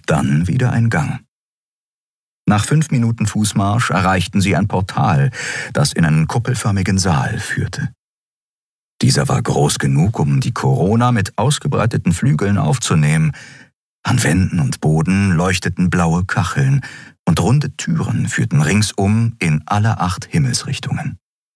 Dann wieder ein Gang. Nach 5 Minuten Fußmarsch erreichten sie ein Portal, das in einen kuppelförmigen Saal führte. Dieser war groß genug, um die Corona mit ausgebreiteten Flügeln aufzunehmen. An Wänden und Boden leuchteten blaue Kacheln und runde Türen führten ringsum in alle 8 Himmelsrichtungen.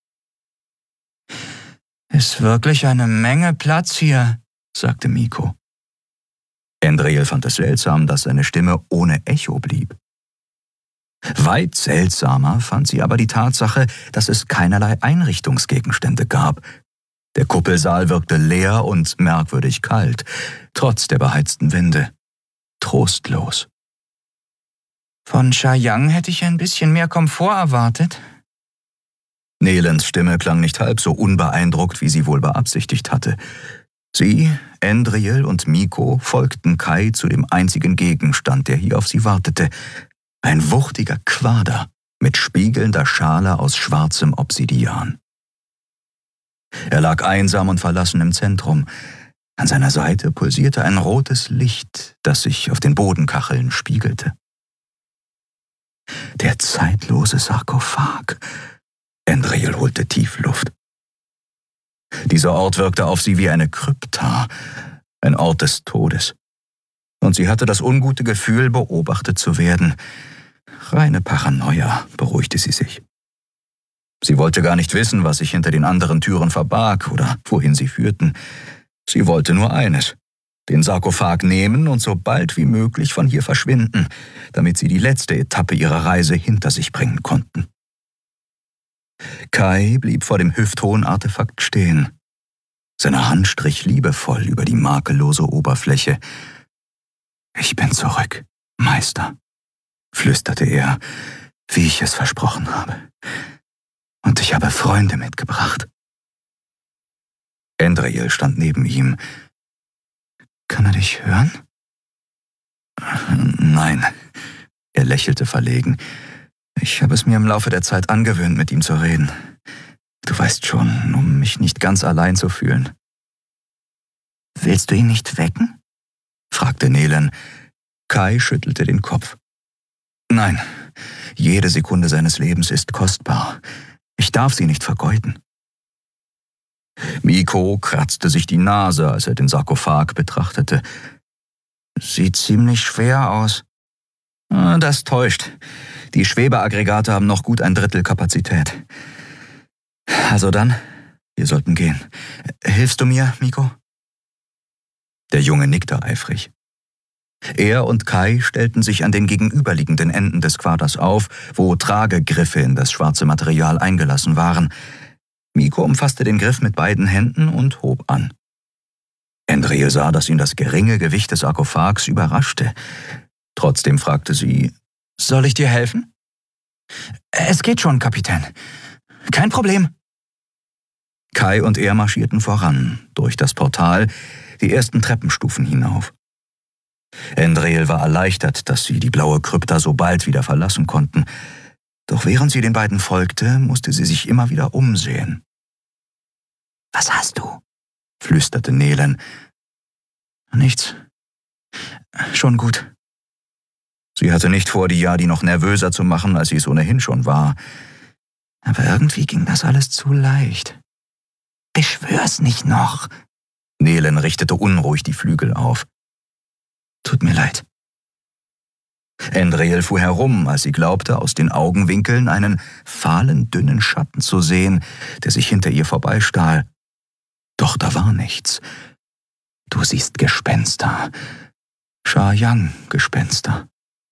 »Ist wirklich eine Menge Platz hier«, sagte Miko. Endriel fand es seltsam, dass seine Stimme ohne Echo blieb. Weit seltsamer fand sie aber die Tatsache, dass es keinerlei Einrichtungsgegenstände gab. Der Kuppelsaal wirkte leer und merkwürdig kalt, trotz der beheizten Wände. Trostlos. »Von Chayang hätte ich ein bisschen mehr Komfort erwartet.« Nelens Stimme klang nicht halb so unbeeindruckt, wie sie wohl beabsichtigt hatte. Sie, Endriel und Miko folgten Kai zu dem einzigen Gegenstand, der hier auf sie wartete. Ein wuchtiger Quader mit spiegelnder Schale aus schwarzem Obsidian. Er lag einsam und verlassen im Zentrum. An seiner Seite pulsierte ein rotes Licht, das sich auf den Bodenkacheln spiegelte. Der zeitlose Sarkophag. Endriel holte tief Luft. Dieser Ort wirkte auf sie wie eine Krypta, ein Ort des Todes. Und sie hatte das ungute Gefühl, beobachtet zu werden. Reine Paranoia, beruhigte sie sich. Sie wollte gar nicht wissen, was sich hinter den anderen Türen verbarg oder wohin sie führten. Sie wollte nur eines: den Sarkophag nehmen und so bald wie möglich von hier verschwinden, damit sie die letzte Etappe ihrer Reise hinter sich bringen konnten. Kai blieb vor dem hüfthohen Artefakt stehen. Seine Hand strich liebevoll über die makellose Oberfläche. »Ich bin zurück, Meister«, flüsterte er, wie ich es versprochen habe. »Und ich habe Freunde mitgebracht.« Endriel stand neben ihm. »Kann er dich hören?« »Nein«, er lächelte verlegen. »Ich habe es mir im Laufe der Zeit angewöhnt, mit ihm zu reden. Du weißt schon, um mich nicht ganz allein zu fühlen.« »Willst du ihn nicht wecken?« fragte Nelen. Kai schüttelte den Kopf. »Nein, jede Sekunde seines Lebens ist kostbar. Ich darf sie nicht vergeuden.« Miko kratzte sich die Nase, als er den Sarkophag betrachtete. »Sieht ziemlich schwer aus.« »Das täuscht. Die Schwebeaggregate haben noch gut 1/3 Kapazität. Also dann, wir sollten gehen. Hilfst du mir, Miko?« Der Junge nickte eifrig. Er und Kai stellten sich an den gegenüberliegenden Enden des Quaders auf, wo Tragegriffe in das schwarze Material eingelassen waren. Miko umfasste den Griff mit beiden Händen und hob an. Endriel sah, dass ihn das geringe Gewicht des Sarkophags überraschte. Trotzdem fragte sie: »Soll ich dir helfen?« »Es geht schon, Kapitän. Kein Problem.« Kai und er marschierten voran, durch das Portal, die ersten Treppenstufen hinauf. Endriel war erleichtert, dass sie die blaue Krypta so bald wieder verlassen konnten. Doch während sie den beiden folgte, musste sie sich immer wieder umsehen. »Was hast du?« flüsterte Nelen. »Nichts. Schon gut.« Sie hatte nicht vor, die Yadi noch nervöser zu machen, als sie es ohnehin schon war. Aber irgendwie ging das alles zu leicht. »Beschwör's nicht noch!« Nelen richtete unruhig die Flügel auf. »Tut mir leid.« Endriel fuhr herum, als sie glaubte, aus den Augenwinkeln einen fahlen, dünnen Schatten zu sehen, der sich hinter ihr vorbeistahl. Doch da war nichts. »Du siehst Gespenster. Chayang-Gespenster.«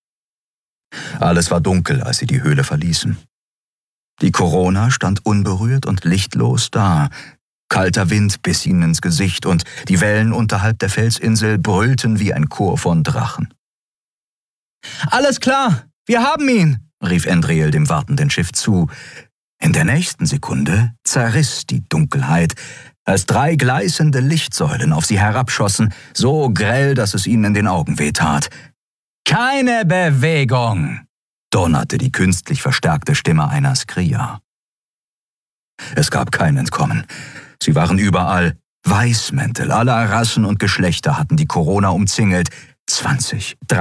Alles war dunkel, als sie die Höhle verließen. Die Corona stand unberührt und lichtlos da. Kalter Wind biss ihnen ins Gesicht und die Wellen unterhalb der Felsinsel brüllten wie ein Chor von Drachen. »Alles klar, wir haben ihn«, rief Endriel dem wartenden Schiff zu. In der nächsten Sekunde zerriss die Dunkelheit, als 3 gleißende Lichtsäulen auf sie herabschossen, so grell, dass es ihnen in den Augen wehtat. »Keine Bewegung«, donnerte die künstlich verstärkte Stimme einer Skria. Es gab kein Entkommen. Sie waren überall. Weißmäntel aller Rassen und Geschlechter hatten die Corona umzingelt. 20,